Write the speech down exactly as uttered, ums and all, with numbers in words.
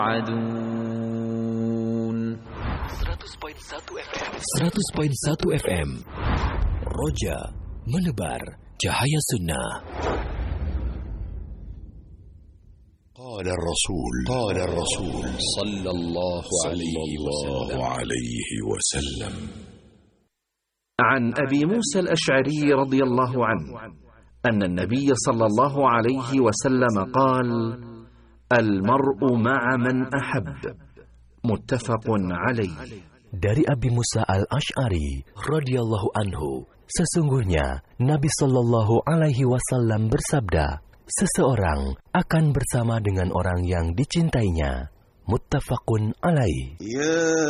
عدون seratus koma satu F M Roja menebar cahaya sunnah. قال الرسول قال الرسول صلى الله عليه وسلم عن أبي موسى الأشعري رضي الله عنه أن النبي صلى الله عليه وسلم قال: المرء مع من أحب. متفق عليه. Dari Abi Musa al-Ash'ari radhiyallahu anhu, sesungguhnya Nabi sallallahu alaihi wasallam bersabda, seseorang akan bersama dengan orang yang dicintainya. Muttafaqun alaih.